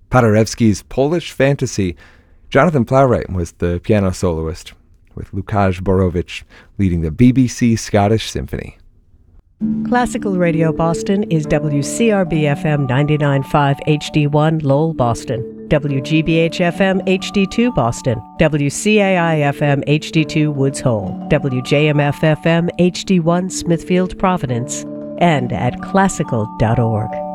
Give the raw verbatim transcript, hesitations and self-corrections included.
Paderewski's Polish Fantasy. Jonathan Plowright was the piano soloist, with Lukasz Borowicz leading the B B C Scottish Symphony. Classical Radio Boston is W C R B F M ninety-nine point five H D one Lowell, Boston, W G B H F M H D two Boston, W C A I F M H D two Woods Hole, W J M F F M H D one Smithfield, Providence, and at classical dot org.